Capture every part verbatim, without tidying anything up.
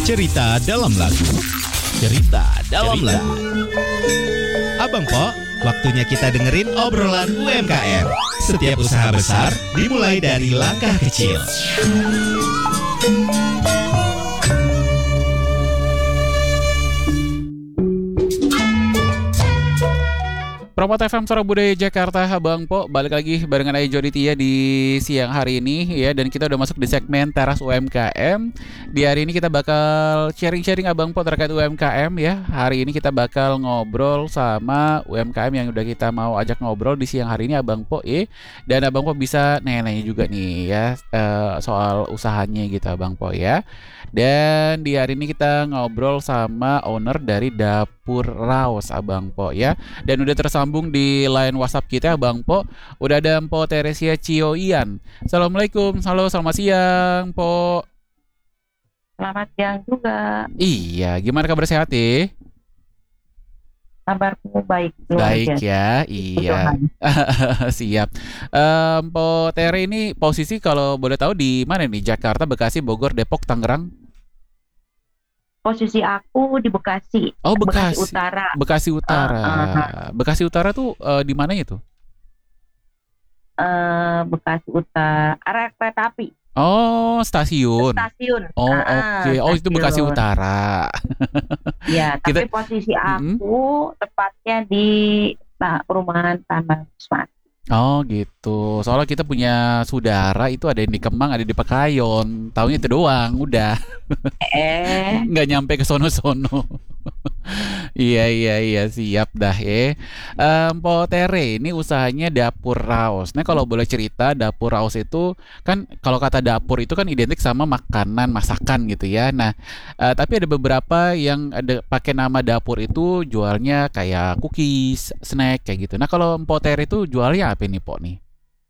Cerita dalam lagu. Cerita dalam lagu. Abang Po, waktunya kita dengerin obrolan U M K M. Setiap usaha besar dimulai dari langkah kecil. Promot F M Suara Budaya Jakarta, Abang Po, balik lagi barengan Ayu Joditia di siang hari ini ya, dan kita udah masuk di segmen Teras U M K M. Di hari ini kita bakal sharing-sharing Abang Po terkait U M K M ya. Hari ini kita bakal ngobrol sama U M K M yang udah kita mau ajak ngobrol di siang hari ini Abang Po ya. Dan Abang Po bisa nanya-nanya juga nih ya uh, soal usahanya gitu Abang Po ya. Dan di hari ini kita ngobrol sama owner dari Dapur Raos Abang Po ya. Dan udah tersambung di line WhatsApp kita Abang Po. Udah ada Mpo Teresia Cioian. Assalamualaikum. Halo, selamat siang Po. Selamat siang juga. Iya, gimana kabar, sehat ya? Kabarku baik. Baik ya, iya. Siap. Um, Po Tere ini posisi kalau boleh tahu di mana nih? Jakarta, Bekasi, Bogor, Depok, Tangerang? Posisi aku di Bekasi. Oh, Bekasi, Bekasi Utara. Bekasi Utara. Uh, uh, uh. Bekasi Utara tuh uh, di mana itu? Uh, Bekasi Utara, area kereta api. Oh, stasiun. Stasiun. Oh, uh, oke. Okay. Oh, itu Bekasi Utara. Ya, tapi Kita... posisi aku mm-hmm. tepatnya di nah, perumahan Taman Smart. Oh gitu. Soalnya kita punya saudara itu ada yang di Kemang, ada di Pekayon. Taunya itu doang, udah. Eh, nggak nyampe ke sono-sono. Iya iya iya, siap dah ya. Um, Po Tere ini usahanya Dapur Raos. Nah kalau boleh cerita, Dapur Raos itu kan kalau kata dapur itu kan identik sama makanan, masakan gitu ya. Nah uh, tapi ada beberapa yang ada pakai nama dapur itu jualnya kayak cookies, snack kayak gitu. Nah kalau Po Tere itu jualnya apa nih Po nih?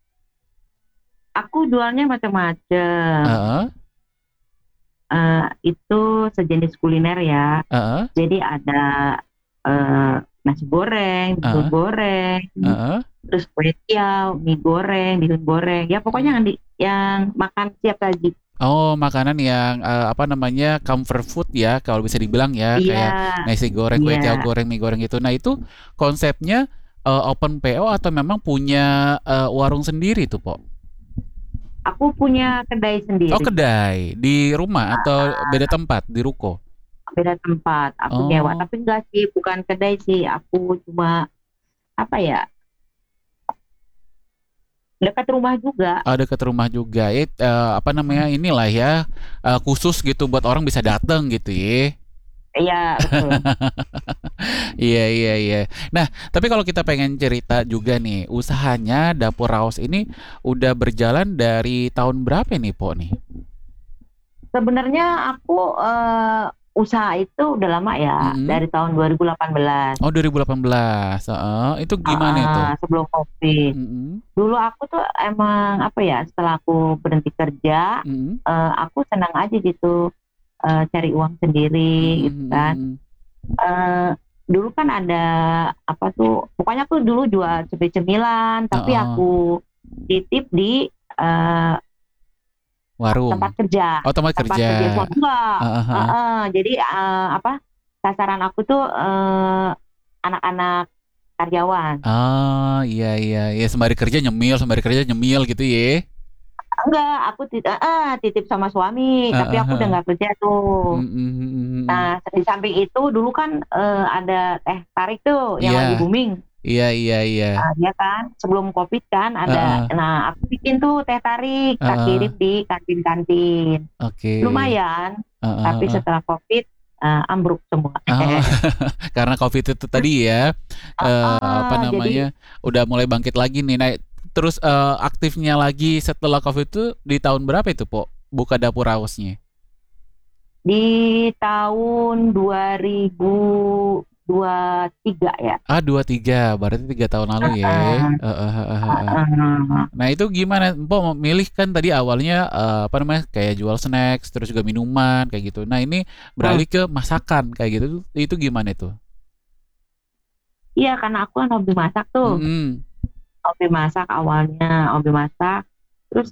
Aku jualnya macam-macam. Uh-uh. Uh, itu sejenis kuliner ya. Uh-uh. Jadi ada uh, nasi goreng, bihun uh-uh. goreng, uh-uh. terus kue tiaw, mie goreng, bihun goreng. Ya pokoknya yang, di, yang makan siap saji. Oh, makanan yang uh, apa namanya comfort food ya, kalau bisa dibilang ya, iya, kayak nasi goreng, kue iya. tiaw goreng, mie goreng gitu. Nah itu konsepnya uh, open P O atau memang punya uh, warung sendiri tuh Po? Aku punya kedai sendiri. Oh, kedai di rumah atau uh, beda tempat di ruko? Beda tempat, aku oh. nyewa. Tapi enggak sih, bukan kedai sih. Aku cuma apa ya? Dekat rumah juga. Oh, dekat rumah juga. Ya, uh, apa namanya inilah ya uh, khusus gitu buat orang bisa datang gitu ya. Iya, betul. Iya, iya, iya. Nah, tapi kalau kita pengen cerita juga nih, usahanya Dapur Raos ini udah berjalan dari tahun berapa nih, Po nih? Sebenarnya aku uh, usaha itu udah lama ya, mm-hmm. dari tahun dua ribu delapan belas. Oh, dua ribu delapan belas. Uh, itu gimana uh, itu? Sebelum Covid. Mm-hmm. Dulu aku tuh emang apa ya, setelah aku berhenti kerja, mm-hmm. uh, aku senang aja gitu. Uh, cari uang sendiri, mm-hmm. gitu kan. Uh, dulu kan ada apa tuh, pokoknya aku dulu jual cemil-cemilan, tapi uh-uh. aku titip di uh, warung, tempat kerja. Oh, tempat, tempat kerja. kerja. Enggak. Uh-huh. Uh-uh. Jadi uh, apa? Sasaran aku tuh uh, anak-anak karyawan. Oh, iya iya, ya sembari kerja nyemil, sembari kerja nyemil gitu ya. Enggak, aku titip, uh, titip sama suami, uh, tapi aku uh, udah nggak kerja tuh. Uh, uh, uh, nah, di samping itu dulu kan uh, ada teh tarik tuh yang yeah. lagi booming. Iya iya iya. Nah, ya kan, sebelum Covid kan ada. Uh, nah, aku bikin tuh teh tarik, uh, tak kirim di kantin-kantin. Oke. Okay. Lumayan, uh, uh, tapi setelah Covid uh, ambruk semua. Oh, karena Covid itu tadi ya, uh, uh, apa namanya, jadi, udah mulai bangkit lagi nih. Nah, terus uh, aktifnya lagi setelah Covid itu di tahun berapa itu, Po? Buka Dapur Raosnya? Di tahun dua ribu dua puluh tiga ya. Ah, dua puluh tiga, berarti tiga tahun lalu ya. Uh, uh, uh, uh, uh. Uh. Nah, itu gimana, Po? Milih kan tadi awalnya uh, apa namanya, kayak jual snacks, terus juga minuman kayak gitu. Nah, ini beralih ke masakan kayak gitu. Itu gimana itu? Iya, karena aku kan hobi masak tuh. Mm-hmm. Hobi masak awalnya, hobi masak. Terus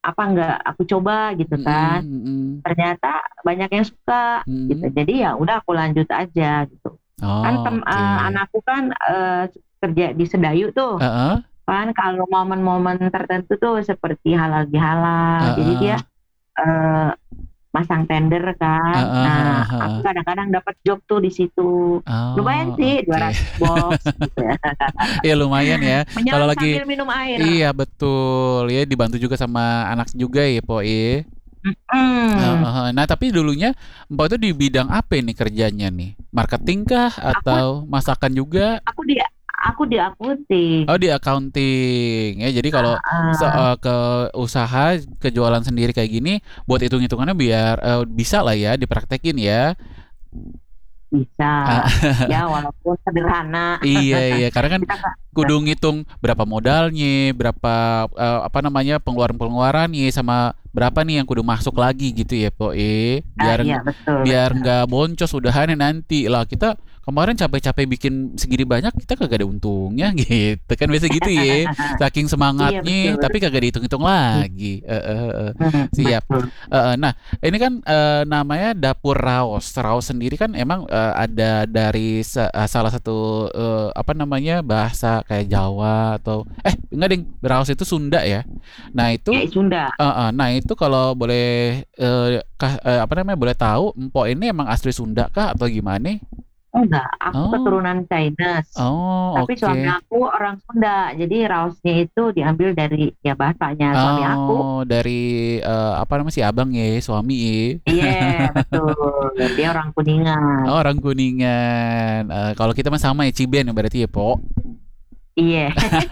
apa enggak aku coba gitu kan. Mm-mm. Ternyata banyak yang suka Mm. gitu. Jadi ya udah aku lanjut aja gitu. Oh, Kan tem- oke. eh, anakku kan eh, kerja di Sedayu tuh. Heeh. Kan kalau momen-momen tertentu tuh seperti halal bihalal. Jadi dia eh, masang tender kan. Heeh, Nah, heeh, aku heeh. kadang-kadang dapat job tuh di situ. Lumayan Oh, sih oke. dua ratus box gitu ya. Ya lumayan ya. Kalau Menyelam lagi sambil minum air. iya betul ya, dibantu juga sama anak juga ya Po ya. Mm. Heeh, heeh. Nah tapi dulunya Mpok itu di bidang apa nih kerjanya nih? Marketing kah Aku atau masakan juga? aku di aku di akunting. Oh di accounting ya. Jadi kalau se- Ah, eh, ke usaha kejualan sendiri kayak gini, buat hitung-hitungannya biar eh, bisa lah ya dipraktekin ya. bisa Ah, ya walaupun sederhana. iya iya karena kan Kita nggak kudu ngitung berapa modalnya, berapa eh, apa namanya pengeluaran-pengeluarannya sama berapa nih yang kudu masuk lagi gitu ya Po eh ah, biar iya betul biar betul. nggak boncos udahannya nanti lah kita kemarin capek-capek bikin segini banyak kita kagak ada untungnya gitu kan biasa gitu ya saking Iya semangatnya betul. tapi kagak dihitung-hitung lagi. Eh, eh, eh. Hmm, Siap. betul. Eh, eh, nah ini kan eh, namanya dapur Raos. Raos sendiri kan emang eh, ada dari sa- eh, salah satu eh, apa namanya bahasa kayak Jawa atau eh enggak ding Raos itu Sunda ya. Nah itu Kayak Sunda. eh, eh, nah itu kalau boleh eh, kah- eh, apa namanya boleh tahu Empok ini emang asli Sunda kah atau gimana? Enggak, aku Oh, keturunan Chinese. oh Tapi suami oke. aku orang Sunda. Jadi rausnya itu diambil dari ya bahasanya suami aku. Oh dari eh, apa namanya si abang ya suami ya. Iya, betul. Dia orang Kuningan. Oh, orang Kuningan. Eh, kalau kita mah sama ya Ciben ya berarti ya, Po. Iya,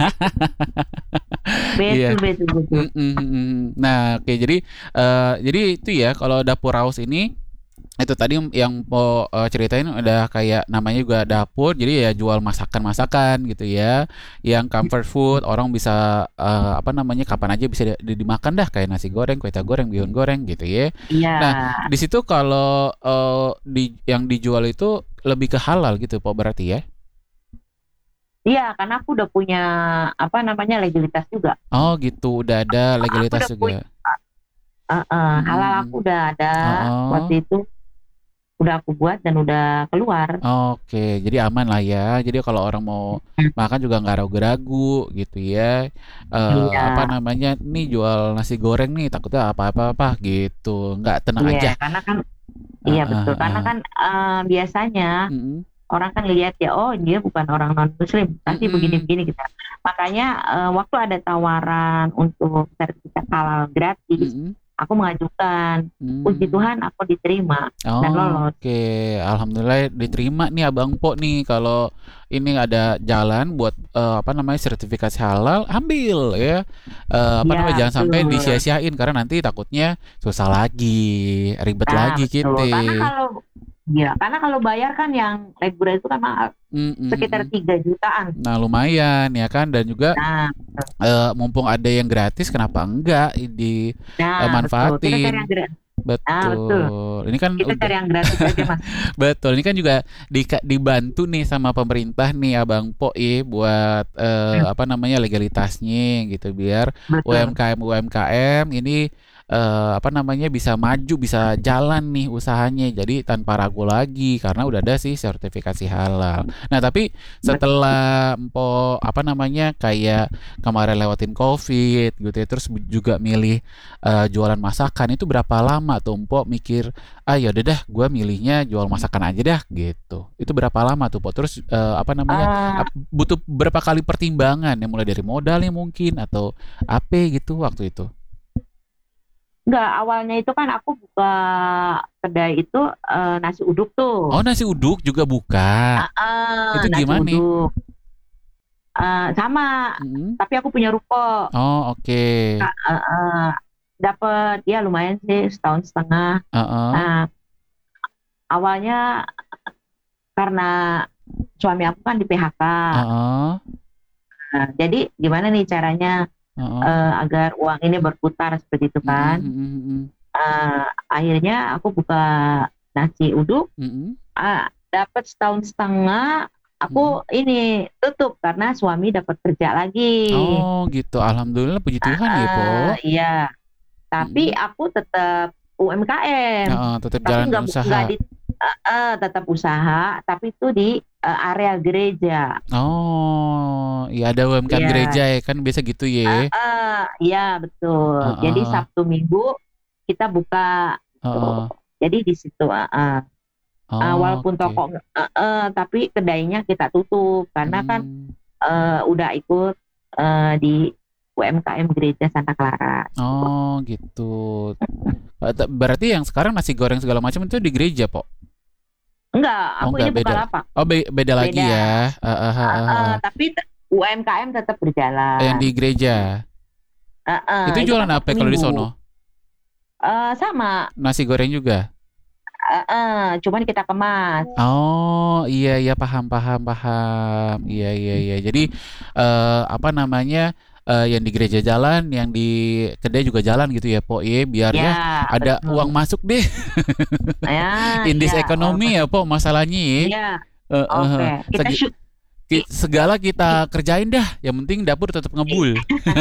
Iya. betul betul betul. Mm, mm, mm, mm. Nah, oke jadi eh, jadi itu ya kalau dapur Raus ini itu tadi yang Po eh, ceritain udah kayak namanya juga dapur jadi ya jual masakan-masakan gitu ya. Yang comfort food orang bisa eh, apa namanya kapan aja bisa di- di- dimakan dah kayak nasi goreng, kuita goreng, bihun goreng gitu ya. Iya, Nah, di situ kalau eh, di yang dijual itu lebih ke halal gitu Po berarti ya. iya karena aku udah punya apa namanya legalitas juga. Oh gitu, udah ada Aku legalitas udah punya juga. eh, eh, halal aku Mm-mm. udah ada Oh, waktu itu udah aku buat dan udah keluar. oke, jadi aman lah ya. Jadi kalau orang mau Hmm, makan juga nggak ragu-ragu gitu ya. Eh, Iya, apa namanya, nih jual nasi goreng nih, takutnya apa-apa-apa gitu. Nggak tenang iya aja. karena kan Ah, iya ah, betul karena ah. kan eh, biasanya Mm-mm. orang kan lihat ya oh dia bukan orang non muslim pasti Mm-mm. begini-begini gitu. Makanya eh, waktu ada tawaran untuk sertifikat halal gratis, Mm-mm. aku mengajukan. Puji Mm. Tuhan aku diterima dan Oh, lolos. oke, alhamdulillah diterima nih Abang Po nih. Kalau ini ada jalan buat eh, apa namanya sertifikasi halal, ambil ya. Eh, apa namanya Iya jangan sampai betul. disia-siain karena nanti takutnya susah lagi, ribet Nah lagi betul. Karena kita. kalau ya karena kalau bayar kan yang reguler itu kan mahal, Mm, mm, sekitar mm. tiga jutaan. Nah lumayan ya kan dan juga Nah, eh, mumpung ada yang gratis, kenapa enggak di eh, nah betul. Kita cari yang manfaatin. gratis. Nah betul. Betul. Ini kan Kita udah cari yang gratis aja mas. betul. Ini kan juga di, dibantu nih sama pemerintah nih Abang Po ya buat eh, Hmm, apa namanya legalitasnya gitu biar betul. U M K M U M K M ini eh, apa namanya bisa maju, bisa jalan nih usahanya. Jadi tanpa ragu lagi karena udah ada sih sertifikasi halal. Nah, tapi Betul. setelah Empo apa namanya kayak kemarin lewatin Covid gitu ya terus juga milih eh, jualan masakan itu berapa lama tuh Empo mikir ah ya udah dah gue milihnya jual masakan aja dah gitu itu berapa lama tuh Po terus eh, apa namanya Eh, ap- butuh berapa kali pertimbangan ya mulai dari modalnya mungkin atau apa gitu waktu itu. Enggak, awalnya itu kan aku buka kedai itu eh, nasi uduk Oh tuh. nasi uduk juga buka Ah, ah, itu nasi gimana. uduk. Eh, sama, Mm-mm. tapi aku punya ruko. Oh oke. Kak, eh, eh, dapat ya lumayan sih setahun setengah. Heeh. Nah, awalnya karena suami aku kan di P H K. Heeh. Nah, jadi gimana nih caranya Heeh. eh, agar uang ini berputar seperti itu Mm-mm, kan? mm-mm, Eh, akhirnya aku buka nasi uduk. mm-mm, Ah, dapat setahun setengah. mm-mm. Aku ini tutup karena suami dapat kerja lagi. Oh gitu alhamdulillah puji Tuhan ya Po. Eh, iya. tapi Mm-mm. aku tetap U M K M. Oh, tetap Tapi jalan nggak usaha. nggak di eh, eh, tetap usaha, tapi itu di eh, area gereja. Oh, iya ada U M K M Ya, gereja ya kan biasa gitu ya. eh, eh, ya betul. Jadi Heeh. Sabtu Minggu kita buka Heeh. tuh. Jadi di situ, eh, eh. Ah, Oh, walaupun oke. toko, eh, eh, tapi kedainya kita tutup karena kan Hmm. eh, udah ikut eh, di U M K M Gereja Santa Clara. Oh, gitu. Eh, t- Berarti yang sekarang nasi goreng segala macam itu di gereja, Po? Enggak, Oh, aku enggak, ini beda. Bukalapak. Oh, be- beda lagi Beda. ya. Eh, eh, eh, Eh, eh, eh, eh. tapi t- U M K M tetap Yang berjalan. di gereja. Eh, eh, Itu itu jualan kan apa Sabtu kalau di Minggu. sono? Eh, sama, Nasi goreng juga. eh, eh, cuman kita kemas. Oh, iya iya paham paham paham. Iya iya iya. Jadi eh apa namanya? eh, yang di gereja jalan, yang di kedai juga jalan gitu ya, Po. Iya, biar ya Ya, ada uang betul. masuk deh. Ya, In this iya, uang economy ya, masuk. Po, masalahnya ya. Iya, Eh, eh, oke. eh. Kita Segi- syuk. ki- segala kita kerjain dah. Yang penting dapur tetap ngebul.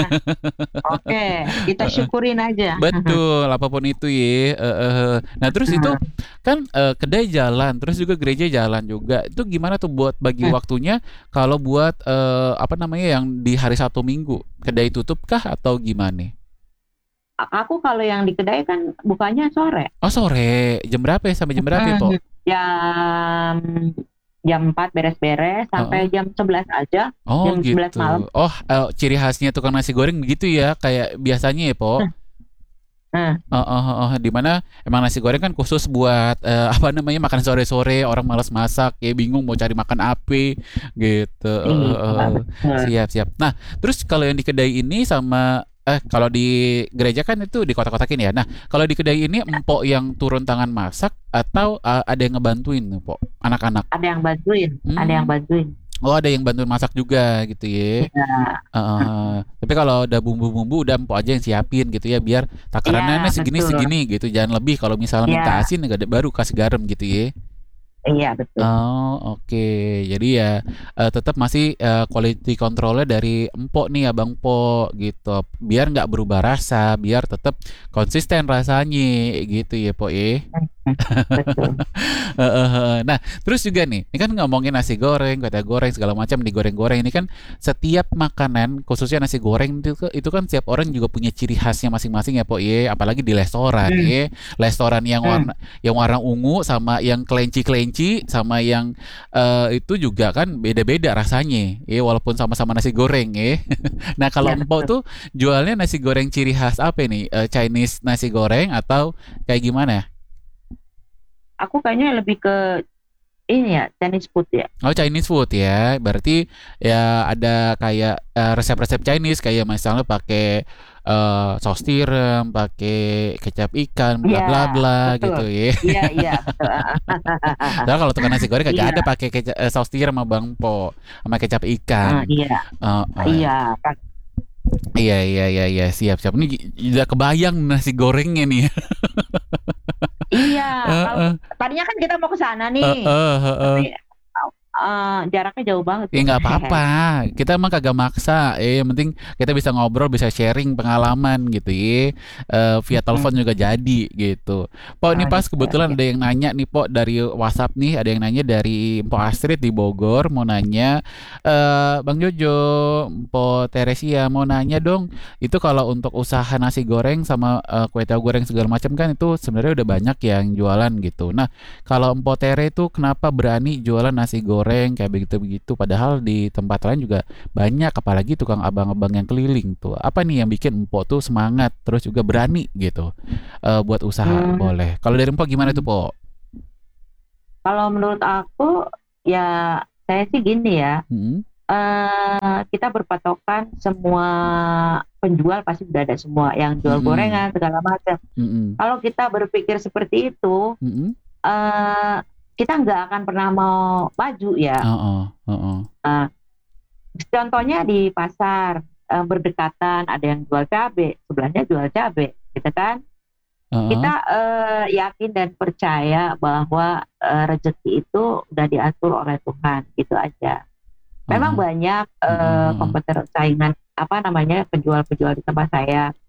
Oke, kita Heeh. syukurin aja. Betul, apapun itu ya. Eh, eh, eh. Nah, terus itu kan eh, kedai jalan, terus juga gereja jalan juga. Itu gimana tuh buat bagi waktunya kalau buat eh, apa namanya yang di hari Sabtu Minggu? Kedai tutup kah atau gimana? Aku kalau yang di kedai kan bukanya sore. Oh, sore. Jam berapa ya sampai jam berapa ya, Po? Mm, Jam jam empat beres-beres sampai Heeh. jam sebelas aja. Oh, Jam sebelas gitu. malam. Oh, eh, ciri khasnya tukang nasi goreng begitu ya, kayak biasanya ya, Po. Nah, Oh, oh, oh, oh. Di mana emang nasi goreng kan khusus buat eh, apa namanya makan sore-sore, orang malas masak, ya bingung mau cari makan apa gitu. Eh, iya, eh, eh. betul. Siap, siap. Nah, terus kalau yang di kedai ini sama eh kalau di gereja kan itu di kotak-kotakin ya. Nah, kalau di kedai ini empok yang turun tangan masak atau eh, ada yang ngebantuin tuh, Po? Anak-anak. Ada yang bantuin, ada yang Hmm. bantuin. Oh, ada yang bantuin masak juga gitu ya. Iya, Heeh. Tapi kalau udah bumbu-bumbu udah empok aja yang siapin gitu ya biar takarannya iya, segini betul. segini gitu jangan lebih kalau misalnya minta Iya, asin nggak ada baru kasih garam gitu ya. iya betul. Oh, oke. Jadi ya eh, tetap masih eh, quality controlnya dari empok nih Abang Po gitu. Biar nggak berubah rasa, biar tetap konsisten rasanya gitu ya, Po ya. Betul. Heeh, heeh. Nah, terus juga nih, ini kan ngomongin nasi goreng, kata goreng segala macam digoreng-goreng ini kan setiap makanan, khususnya nasi goreng itu ke- itu kan setiap orang juga punya ciri khasnya masing-masing ya, Po. Ye, apalagi di restoran, Hmm, ye. Restoran yang hmm. warna yang warna ungu sama yang kelenci-kelenci sama yang eh, itu juga kan beda-beda rasanya, ye, walaupun sama-sama nasi goreng, ye. Nah, kalau Ya Empok betul. tuh jualnya nasi goreng ciri khas apa nih? Eh, Chinese nasi goreng atau kayak gimana? Aku kayaknya lebih ke ini ya, Chinese food ya. Oh, Chinese food ya. Berarti ya ada kayak eh, resep-resep Chinese kayak misalnya pakai eh, saus tiram, pakai kecap ikan, bla Iya, bla bla gitu betul. ya. Iya, iya, betul. Soalnya kalau tukang nasi goreng kagak Iya, ada pakai kecap eh, saus tiram sama Bang Po sama kecap ah, ikan. iya, Oh, oh, ya. iya. Kan. Iya iya iya iya siap siap. Ini udah kebayang nasi gorengnya nih. Iya, kalau Heeh. tadinya kan kita mau ke sana nih, Heeh, heeh. tapi eh, jaraknya jauh banget Ya tuh. nggak apa-apa, kita emang kagak maksa. Eh, yang penting kita bisa ngobrol, bisa sharing pengalaman gitu ya. Eh, via telepon Mm-mm. juga jadi gitu. Po, ini Oh, pas gitu. kebetulan Ya. ada yang nanya nih, Po, dari WhatsApp nih, ada yang nanya dari Po Astrid di Bogor, mau nanya, eh, Bang Jojo, Po Teresia, mau nanya dong, itu kalau untuk usaha nasi goreng sama eh, kue tahu goreng segala macam kan itu sebenarnya udah banyak yang jualan gitu. Nah, kalau Empo Tere itu kenapa berani jualan nasi goreng kayak begitu-begitu padahal di tempat lain juga banyak apalagi tukang abang-abang yang keliling tuh. Apa nih yang bikin Empo tuh semangat terus juga berani gitu eh, buat usaha Hmm, boleh. Kalau dari Empo gimana tuh, Po? Kalau menurut aku ya saya sih gini ya, Hmm? eh kita berpatokan semua penjual pasti udah ada semua yang jual Mm-mm. gorengan segala macam. Mm-mm. Kalau kita berpikir seperti itu, Mm-mm. eh kita nggak akan pernah mau maju ya. Oh, oh, oh, oh. Nah, contohnya di pasar eh, berdekatan ada yang jual cabai, sebelahnya jual cabai, gitu kan? Oh, Kita oh. eh, yakin dan percaya bahwa eh, rezeki itu udah diatur oleh Tuhan, gitu aja. Memang Oh, banyak eh, mm-mm. kompetitor saingan apa namanya penjual-penjual di tempat saya,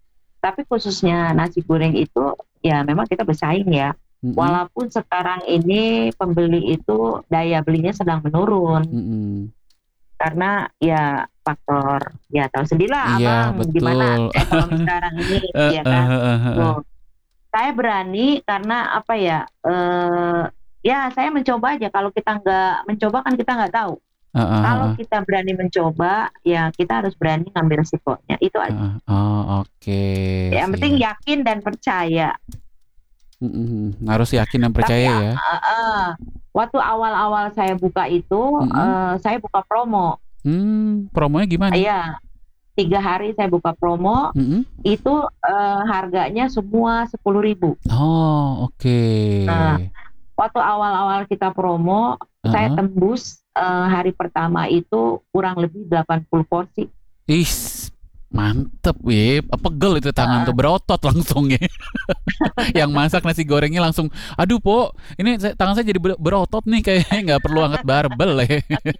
tapi khususnya nasi goreng itu ya memang kita bersaing ya. Mm-hmm. Walaupun sekarang ini pembeli itu daya belinya sedang menurun. Mm-hmm. Karena ya faktor ya tahu sendirilah iya, abang betul. gimana ekonomi sekarang ini ya kan. Uh, uh, uh, uh. Loh, saya berani karena apa ya? Uh, ya saya mencoba aja. Kalau kita nggak mencoba kan kita nggak tahu. Uh, uh, Kalau kita berani mencoba, ya kita harus berani ngambil resikonya. Itu aja. Uh, oh, oke. Okay. Yang penting yakin dan percaya. Mm-mm. Harus yakin dan percaya. Tapi, ya. Uh, uh, waktu awal-awal saya buka itu, uh, saya buka promo. Hmm, promonya gimana? Iya, tiga hari saya buka promo. Mm-hmm. Itu uh, harganya semua sepuluh ribu. Oh, oke. Okay. Nah, waktu awal-awal kita promo, uh-huh. saya tembus. Uh, hari pertama itu kurang lebih delapan puluh porsi. Ih, mantep ya. Pegel itu tangan uh. tuh, berotot langsung ya. Yang masak nasi gorengnya langsung, aduh po, ini tangan saya jadi berotot nih, kayaknya nggak perlu angkat barbel ya.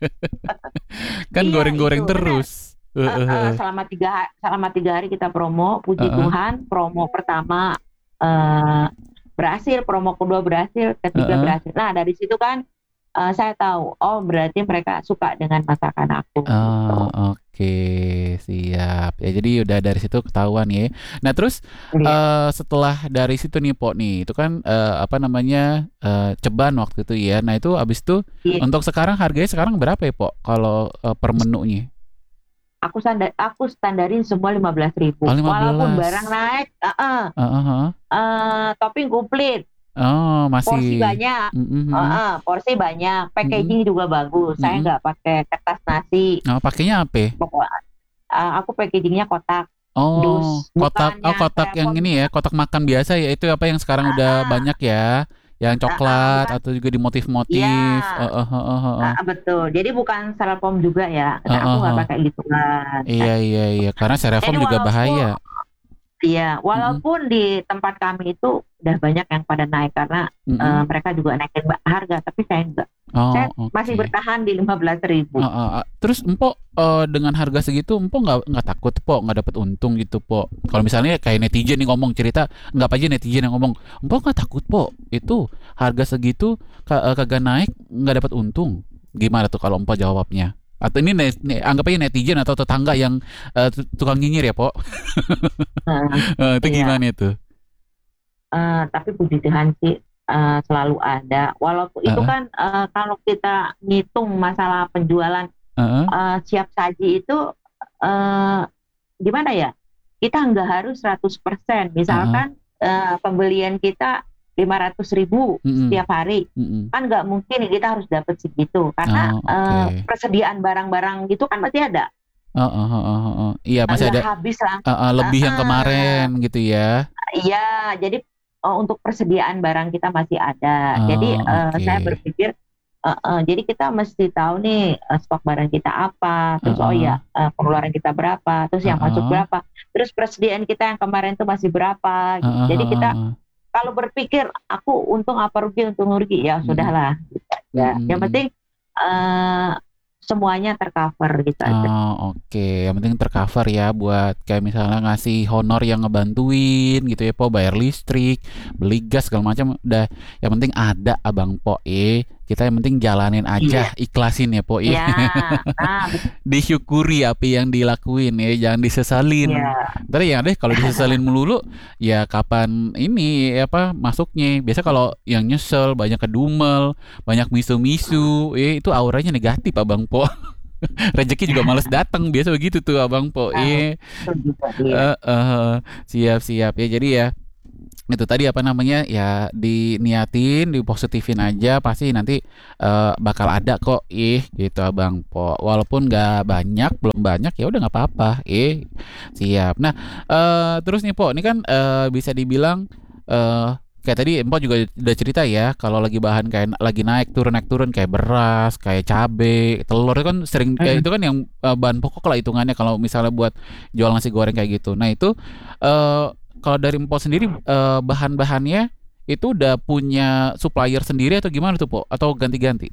Kan iya, goreng-goreng itu, terus. Uh, uh, selama tiga selama tiga hari kita promo, puji uh-uh. Tuhan, promo pertama uh, berhasil, promo kedua berhasil, ketiga uh-uh. berhasil. Nah dari situ kan. Uh, saya tahu, oh berarti mereka suka dengan masakan aku. Oh, gitu. Oke, okay. Siap. Ya jadi udah dari situ ketahuan ya. Nah terus yeah. uh, setelah dari situ nih Po nih, itu kan uh, apa namanya uh, ceban waktu itu ya. Nah itu abis itu yeah. untuk sekarang harganya sekarang berapa ya Po? Kalau uh, per menunya? Aku standar, aku standarin semua lima belas ribu. Oh, lima belas. Walaupun barang naik, uh-uh. Uh-huh. uh, topping komplit. Oh masih porsi banyak, mm-hmm. uh, uh, porsi banyak, packaging mm-hmm. juga bagus. Saya nggak mm-hmm. pakai kertas nasi. Oh pakainya apa? Pokoknya uh, aku packagingnya kotak. Oh dus. kotak, oh kotak yang ini ya, kotak makan biasa ya, itu apa yang sekarang uh, udah banyak ya, yang coklat uh, uh, atau juga di motif-motif. Ya. Uh, uh, uh, uh, uh. Uh, betul. Jadi bukan styrofoam juga ya. Uh, uh, aku nggak uh. pakai gitu kan. Iya iya iya, karena styrofoam juga walaupun, bahaya. Iya, walaupun mm-hmm. di tempat kami itu udah banyak yang pada naik karena mm-hmm. uh, mereka juga naikin harga, tapi saya enggak. Oh, saya okay. masih bertahan di lima belas ribu. Uh, uh, uh. Terus Empok uh, dengan harga segitu, Empok nggak nggak takut Po, nggak dapat untung gitu Po? Kalau misalnya kayak netizen nih ngomong cerita, nggak apa aja netizen yang ngomong, Empok nggak takut Po? Itu harga segitu kagak naik, nggak dapat untung. Gimana tuh kalau Empok jawabnya? Atau ini net, net, anggap aja netizen atau tetangga yang uh, tukang nyinyir ya Po? Nah, uh, itu iya. gimana itu? Uh, tapi puji Tuhan sih uh, selalu ada. Walaupun uh-uh. itu kan uh, kalau kita ngitung masalah penjualan uh-uh. uh, siap saji itu uh, gimana ya? Kita nggak harus seratus persen. Misalkan uh-uh. uh, pembelian kita lima ratus ribu mm-hmm. setiap hari, mm-hmm. kan nggak mungkin kita harus dapat segitu karena oh, okay. uh, persediaan barang-barang gitu kan masih ada. Oh, oh, oh, oh, oh. Iya masih Nggak ada. Habis lah. Uh, uh, lebih uh, yang kemarin uh, gitu ya. Iya, jadi uh, untuk persediaan barang kita masih ada. Oh, jadi uh, okay. saya berpikir, uh, uh, jadi kita mesti tahu nih uh, stok barang kita apa, terus uh, uh. oh ya uh, pengeluaran kita berapa, terus yang uh, uh. masuk berapa, terus persediaan kita yang kemarin itu masih berapa. Gitu. Uh, uh, jadi kita uh, uh. kalau berpikir aku untung apa rugi, untung rugi ya sudahlah. Gitu. Ya, hmm. Yang penting uh, semuanya tercover gitu aja. Oh, oke, okay. Yang penting tercover ya buat kayak misalnya ngasih honor yang ngebantuin gitu ya Po, bayar listrik, beli gas segala macam udah. Yang penting ada Abang Po eh. Kita yang penting jalanin aja, iya. Ikhlasin ya Po ya. Nah, disyukuri apa yang dilakuin ya, jangan disesalin. Iya. Ntar ya deh kalau disesalin melulu ya kapan ini apa masuknya. Biasa kalau yang nyesel banyak kedumel, banyak misu-misu, eh itu auranya negatif Abang Po. Rezeki juga males datang, biasa begitu tuh Abang Po. Eh uh, uh, siap-siap ya. Jadi ya itu tadi apa namanya ya diniatin, dipositifin aja pasti nanti uh, bakal ada kok ih gitu Abang Po. Walaupun nggak banyak, belum banyak ya udah nggak apa-apa ih siap. Nah uh, terus nih Po, ini kan uh, bisa dibilang uh, kayak tadi Empok juga udah cerita ya kalau lagi bahan kayak lagi naik turun naik turun kayak beras, kayak cabe, telur itu kan sering kayak itu kan yang uh, bahan pokok lah hitungannya kalau misalnya buat jual nasi goreng kayak gitu. Nah itu uh, kalau dari Empok sendiri uh, bahan-bahannya itu udah punya supplier sendiri atau gimana tuh Po? Atau ganti-ganti?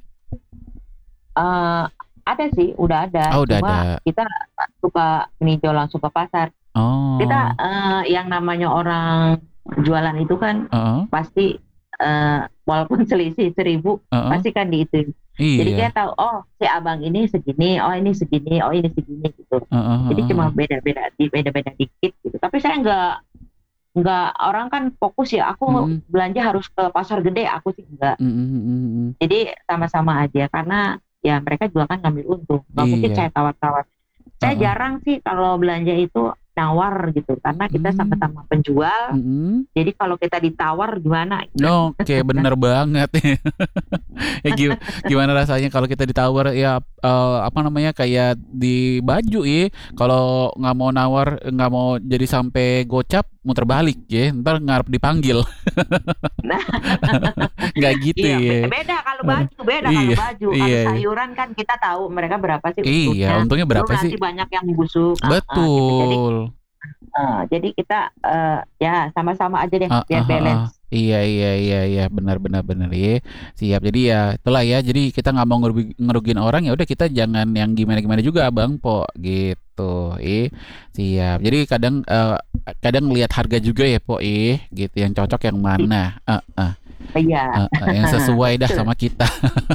Uh, ada sih, udah ada. Oh, udah Cuma ada. kita suka meninjau langsung ke pasar. Oh. Kita uh, yang namanya orang jualan itu kan uh-uh. pasti uh, walaupun selisih seribu uh-uh. pasti kan dihitung. Iya. Jadi kita tahu, oh si abang ini segini, oh ini segini, oh ini segini gitu. Uh-uh. Jadi cuma beda-beda, beda-beda dikit gitu. Tapi saya nggak nggak orang kan fokus ya. Aku mm-hmm. belanja harus ke pasar gede, aku sih enggak. Mm-hmm. Jadi sama-sama aja karena ya mereka juga kan ngambil untung. Nggak mungkin saya tawar-tawar. Saya uh-uh. jarang sih kalau belanja itu nawar gitu karena kita hmm. sama-sama penjual. Hmm. Jadi kalau kita ditawar gimana? Oke, okay, bener banget. Ya gimana rasanya kalau kita ditawar ya uh, apa namanya kayak di baju ya. Kalau nggak mau nawar, nggak mau jadi sampai gocap, muter balik ya. Ntar ngarep dipanggil. Nah, nggak gitu iya, ya. Beda kalau baju, beda iya, kalau baju. Kalau iya. sayuran kan kita tahu mereka berapa sih untungnya. Iya, untungnya berapa Belum sih? Nanti banyak yang busuk. Betul. Uh, uh, gitu. Jadi, uh, jadi kita uh, ya sama-sama aja deh uh, biar uh, balance. Uh, uh. Iya iya iya iya benar benar benar ya. Siap. Jadi ya itulah ya. Jadi kita nggak mau ngerugi, ngerugiin orang ya udah kita jangan yang gimana-gimana juga Bang Po gitu. Eh siap. Jadi kadang uh, kadang lihat harga juga ya Po eh gitu yang cocok yang mana. Uh, uh. Iya. Uh, uh, yang sesuai dah sama kita.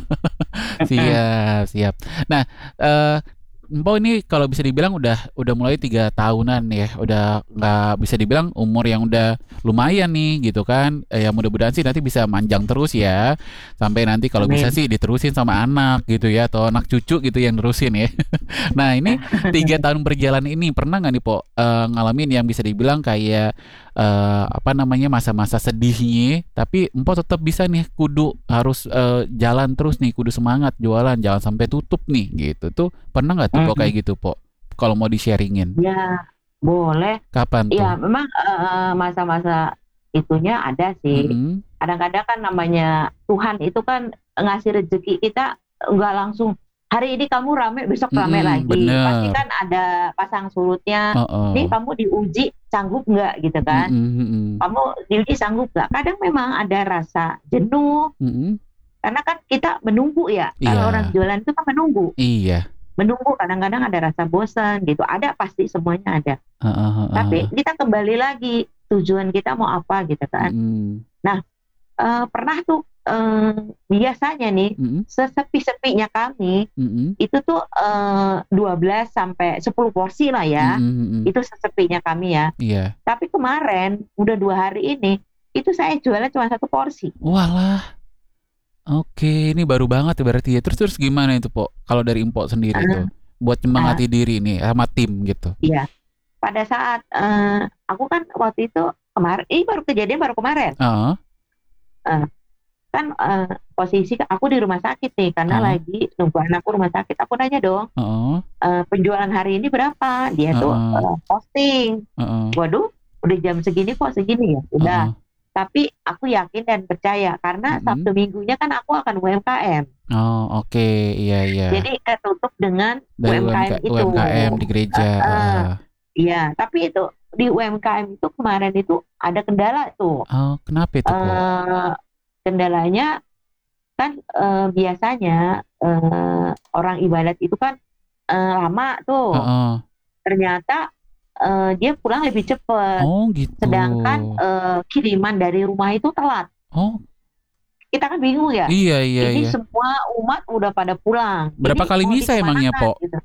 Siap siap. Nah uh, Mpo ini kalau bisa dibilang udah udah mulai tiga tahunan ya, udah nggak bisa dibilang umur yang udah lumayan nih gitu kan. Eh, ya mudah-mudahan sih nanti bisa manjang terus ya, sampai nanti kalau bisa sih diterusin sama anak gitu ya, atau anak cucu gitu yang nerusin ya. Nah ini tiga tahun berjalan ini pernah nggak nih Po uh, ngalamin yang bisa dibilang kayak uh, apa namanya masa-masa sedihnya, tapi Mpo tetap bisa nih kudu harus uh, jalan terus nih, kudu semangat jualan, jangan sampai tutup nih gitu tuh pernah nggak tuh Po kayak gitu Po? Kalau mau di-sharingin. Ya, boleh. Kapan tuh? Ya, memang uh, masa-masa itunya ada sih. Mm-hmm. Kadang-kadang kan namanya Tuhan itu kan ngasih rezeki kita nggak langsung hari ini kamu rame, besok mm-hmm, rame lagi. Bener. Pasti kan ada pasang surutnya. Uh-uh. Ini kamu diuji sanggup nggak gitu kan? Mm-hmm. Kamu diuji sanggup nggak? Kadang memang ada rasa jenuh. Mm-hmm. Karena kan kita menunggu ya. Yeah. Kalau orang jualan itu kan menunggu. Iya. Menunggu kadang-kadang ada rasa bosan gitu, ada pasti semuanya ada. Uh, uh, uh, uh. Tapi kita kembali lagi tujuan kita mau apa gitu kan. Mm. Nah uh, pernah tuh uh, biasanya nih mm-hmm. sesepi-sepinya kami mm-hmm. itu tuh uh, dua belas sampai sepuluh porsi lah ya. Mm-hmm. Itu sesepinya kami ya. Yeah. Tapi kemarin udah dua hari ini itu saya jualnya cuma satu porsi. Walah. Oke, ini baru banget ya berarti ya. Terus terus gimana itu Po? Kalau dari Mpo sendiri uh, tuh, buat nyemangati uh, diri nih sama tim gitu. Iya. Pada saat uh, aku kan waktu itu kemarin, ini baru kejadian baru kemarin. Uh. Uh, kan uh, posisi aku di rumah sakit nih karena uh. lagi nunggu anakku rumah sakit. Aku nanya dong, uh. Uh, penjualan hari ini berapa? Dia uh. tuh uh, posting. Uh. Waduh, udah jam segini kok segini ya. Udah. Uh. Tapi aku yakin dan percaya karena mm-hmm. Sabtu minggunya kan aku akan U M K M. Oh oke, okay. Iya iya. Jadi ketutup dengan dari U M K M itu. U M K M di gereja. Uh, uh, iya, tapi itu di U M K M itu kemarin itu ada kendala tuh. Oh kenapa itu? Uh, kendalanya kan uh, biasanya uh, orang ibadat itu kan uh, lama tuh. Uh-uh. Ternyata Uh, dia pulang lebih cepat. Oh gitu. Sedangkan uh, kiriman dari rumah itu telat. Oh. Kita kan bingung ya. Iya iya. Ini iya. semua umat udah pada pulang. Berapa Jadi, kali misa emangnya Po? Gitu.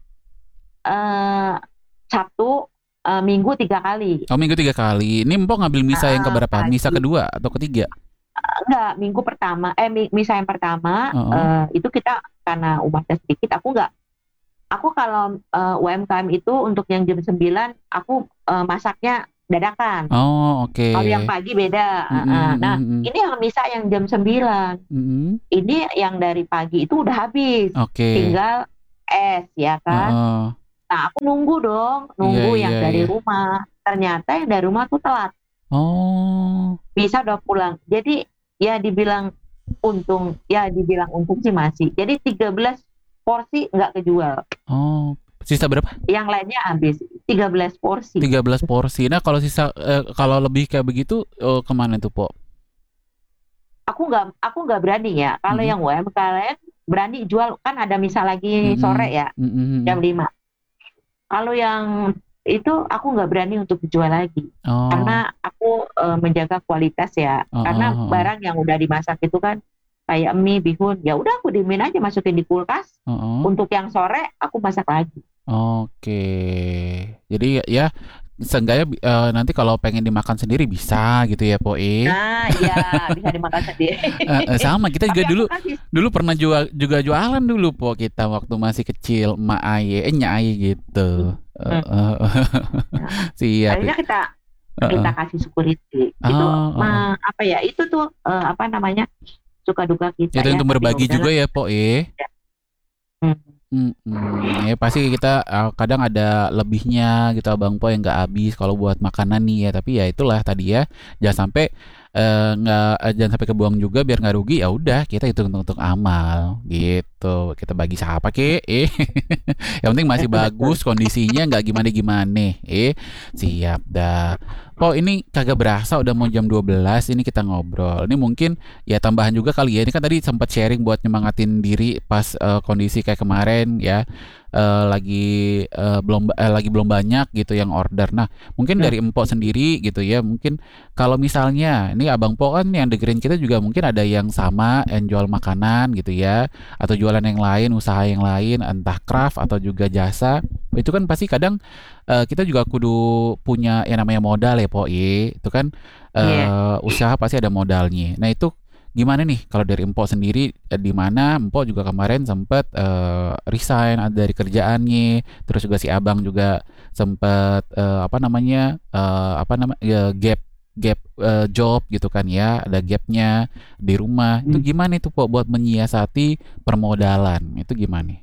Uh, Sabtu, uh, Minggu tiga kali. Oh Minggu tiga kali. Ini Mpo ngambil misa uh, yang keberapa? pagi. Misa kedua atau ketiga? Uh, enggak, Minggu pertama. Eh misa yang pertama uh-uh. uh, itu kita karena umatnya sedikit. Aku enggak. Aku kalau uh, U M K M itu untuk yang jam sembilan aku uh, masaknya dadakan. Oh, oke. Okay. Kalau yang pagi beda. Mm-hmm, uh, nah, mm-hmm. ini yang misa yang jam sembilan. Mm-hmm. Ini yang dari pagi itu udah habis. Oke. Okay. Tinggal es ya kan. Uh-uh. Nah, aku nunggu dong, nunggu yeah, yang yeah, dari yeah. rumah. Ternyata yang dari rumah tuh telat. Oh. Bisa udah pulang. Jadi ya dibilang untung, ya dibilang untung sih masih. Jadi tiga belas porsi nggak kejual. Oh, sisa berapa? Yang lainnya habis. tiga belas porsi. tiga belas porsi. Nah, kalau sisa eh, kalau lebih kayak begitu eh, kemana tuh, Po? Aku nggak aku nggak berani ya. Kalau mm-hmm. yang U M K M berani jual kan ada misal lagi mm-hmm. sore ya. Mm-hmm. jam lima. Kalau yang itu aku nggak berani untuk dijual lagi Oh. karena aku uh, menjaga kualitas ya. Oh, Karena oh, oh. barang yang udah dimasak itu kan kayak mie, bihun, ya udah aku diemin aja, masukin di kulkas. Oh, oh. Untuk yang sore aku masak lagi. Oke, jadi ya, ya seenggaknya uh, nanti kalau pengen dimakan sendiri bisa gitu ya, Po E. Nah, iya bisa dimakan sendiri. uh, uh, sama kita juga Tapi dulu aku kasih dulu pernah jual juga jualan dulu, Po, kita waktu masih kecil, emak aye, eh nyak aye gitu. Uh, Hmm. uh, siap. akhirnya kita Uh, kita uh. kasih security Oh, itu oh, oh. ma- apa ya itu tuh eh, apa namanya suka duka kita Itu ya, untuk tapi berbagi ya juga udahlah. ya, Po E. Hmm. Mm-mm. Ya pasti kita uh, kadang ada lebihnya gitu Abang Po yang nggak habis kalau buat makanan nih ya, tapi ya itulah tadi ya, jangan sampai eh, nggak eh, jangan sampai kebuang juga biar nggak rugi. Ya udah kita hitung untuk amal gitu, kita bagi siapa ke eh yang penting masih Betul, betul. bagus kondisinya, nggak gimana gimana. Eh siap dah Po. Ini kagak berasa udah mau jam dua belas ini kita ngobrol. Ini mungkin ya tambahan juga kali ya, ini kan tadi sempat sharing buat nyemangatin diri pas eh, kondisi kayak kemarin ya, eh, lagi eh, belum eh, lagi belum banyak gitu yang order. Nah mungkin Hmm. dari Empok sendiri gitu ya, mungkin kalau misalnya ini Abang Po kan yang dengerin kita juga mungkin ada yang sama yang jual makanan gitu ya, atau jualan yang lain, usaha yang lain, entah craft atau juga jasa. Itu kan pasti kadang eh, kita juga kudu punya yang namanya modal ya, Po ye. Itu kan Iya. eh, usaha pasti ada modalnya. Nah itu gimana nih kalau dari Empok sendiri, eh, di mana Empok juga kemarin sempat eh, resign dari kerjaannya, terus juga si Abang juga sempat eh, apa namanya eh, apa nama ya, gap gap eh, job gitu kan ya, ada gapnya di rumah. Itu Hmm. gimana itu Po buat menyiasati permodalan? Itu gimana?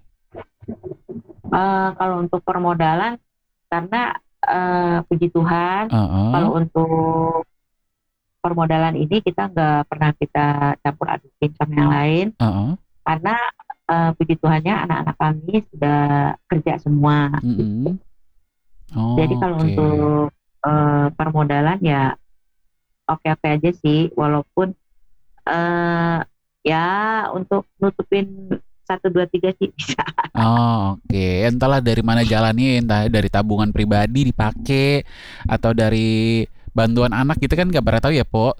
Eh, kalau untuk permodalan karena eh, puji Tuhan Uh-uh. kalau untuk permodalan ini kita nggak pernah kita campur adukin sama yang lain Uh-uh. karena eh, puji Tuhannya anak-anak kami sudah kerja semua. Mm-mm. Oh, Jadi kalau oke. untuk eh, permodalan ya oke-oke aja sih, walaupun eh ya untuk nutupin satu dua tiga sih bisa. Oh, oke. Entahlah dari mana jalannya, entah dari tabungan pribadi dipakai atau dari bantuan anak gitu kan nggak pernah tahu ya, Po.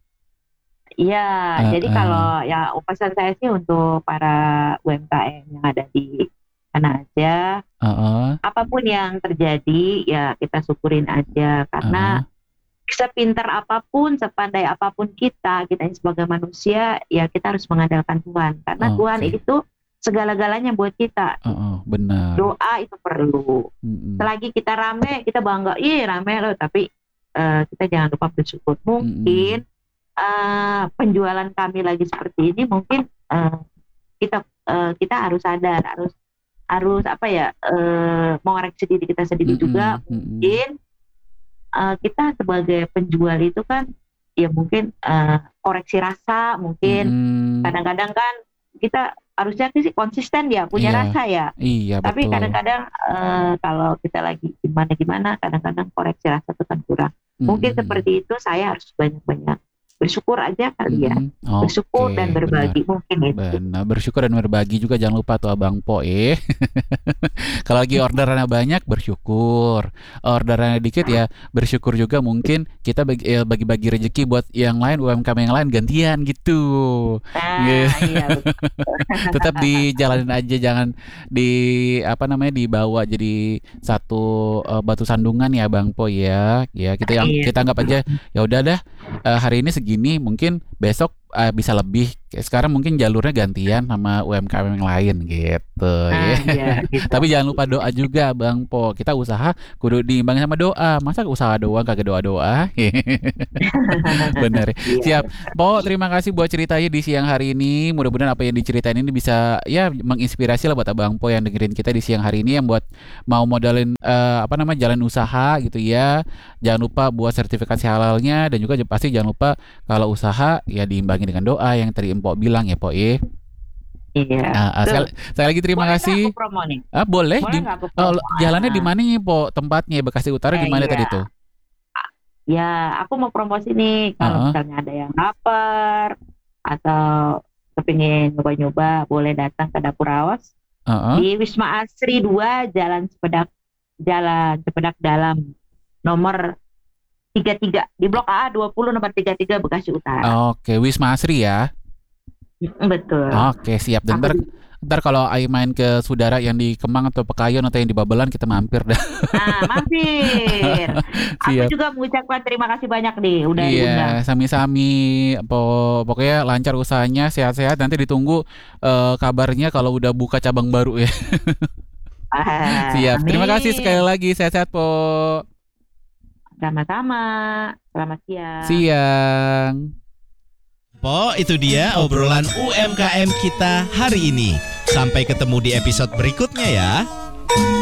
Iya, jadi Uh-uh. kalau ya pesan saya sih untuk para U M K M yang ada di sana aja, Uh-uh. apapun yang terjadi ya kita syukurin aja karena Uh-uh. sepintar apapun, sepandai apapun kita, kita ini sebagai manusia ya kita harus mengandalkan Tuhan karena Tuhan Oke. itu segala-galanya buat kita. Uh-uh. Benar. Doa itu perlu. Mm-mm. Selagi kita rame, kita bangga, ih rame loh, tapi eh, kita jangan lupa bersyukur. Mungkin eh, penjualan kami lagi seperti ini, mungkin eh, kita eh, kita harus sadar, harus harus apa ya, eh, mengoreksi diri kita sendiri Mm-mm. juga. Mm-mm. Mungkin eh, kita sebagai penjual itu kan, ya mungkin eh, koreksi rasa, mungkin Mm-mm. kadang-kadang kan kita harusnya sih konsisten ya, punya Iya. rasa ya. Iya, Tapi betul. kadang-kadang eh, kalau kita lagi gimana-gimana, kadang-kadang koreksi rasa itu kan kurang. Mungkin Mm-mm. seperti itu saya harus banyak-banyak bersyukur aja kali ya. Mm-mm. Bersyukur Oke, dan benar. berbagi mungkin itu. Benar, bersyukur dan berbagi juga jangan lupa tuh Abang Po eh. Kalau lagi orderannya banyak bersyukur, orderannya dikit ya bersyukur juga, mungkin kita bagi, eh, bagi-bagi rezeki buat yang lain, U M K M yang lain gantian gitu. Nah, Gitu. iya betul. Tetap dijalanin aja, jangan di apa namanya dibawa jadi satu eh, batu sandungan ya Bang Po ya. Ya kita yang Iya. kita anggap aja ya udah dah, eh, hari ini segini, mungkin besok eh, bisa lebih. Sekarang mungkin jalurnya gantian sama U M K M yang lain gitu Nah, ya. iya, gitu. Tapi jangan lupa doa juga Bang Po. Kita usaha kudu diimbangin sama doa. Masa usaha doang kagak doa-doa? Bener. Iya. Siap. Po, terima kasih buat ceritanya di siang hari ini. Mudah-mudahan apa yang diceritain ini bisa ya menginspirasi lah buat Abang Po yang dengerin kita di siang hari ini, yang buat mau modalin eh, apa namanya jalan usaha gitu ya. Jangan lupa buat sertifikasi halalnya, dan juga pasti jangan lupa kalau usaha ya diimbangi dengan doa yang tadi Empok bilang ya, Po eh. Iya. Ah, ah, sekali, sekali lagi terima Boleh kasih. nggak aku promo nih? Ah, boleh. Boleh Di, nggak aku oh, promo? jalannya di Ah, mana nih, Po? Tempatnya Bekasi Utara di Eh, mana iya. tadi tuh? Ya, aku mau promosi nih. Kalau Uh-uh. misalnya ada yang lapar atau kepingin nyoba-nyoba, boleh datang ke Dapur Awas Uh-uh. di Wisma Asri dua, Jalan Sepedak Jalan Cipedak Dalam nomor tiga puluh tiga di Blok A dua puluh nomor tiga puluh tiga Bekasi Utara. Oke, Wisma Asri ya. Betul. Oke, siap. Dan ntar, ntar kalau Ai main ke saudara yang di Kemang atau Pekayon atau yang di Babelan, kita mampir dah. Nah, mampir. Aku juga mengucapkan terima kasih banyak nih udah iya, diundang. sami-sami. Po- pokoknya lancar usahanya, sehat-sehat. Nanti ditunggu uh, kabarnya kalau udah buka cabang baru ya. Ah, siap. amin. Terima kasih sekali lagi. Sehat-sehat, Po. Sama-sama. Selamat siang. Siang. Po, itu dia obrolan U M K M kita hari ini. Sampai ketemu di episode berikutnya ya.